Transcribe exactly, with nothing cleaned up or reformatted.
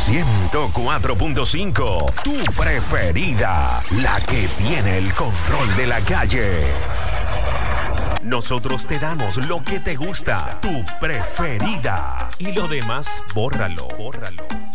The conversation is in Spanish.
ciento cuatro punto cinco, tu preferida, la que tiene el control de la calle. Nosotros te damos lo que te gusta, tu preferida. Y lo demás, bórralo, bórralo.